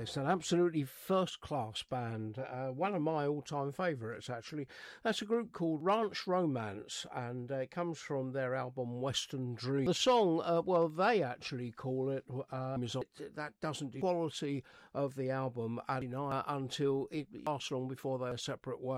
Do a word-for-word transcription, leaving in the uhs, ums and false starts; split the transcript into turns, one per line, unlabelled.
It's an absolutely first-class band, uh, one of my all-time favourites, actually. That's a group called Ranch Romance, and uh, it comes from their album Western Dream. The song, uh, well, they actually call it, um, is, that doesn't do quality of the album until it lasts long before they're separate ways.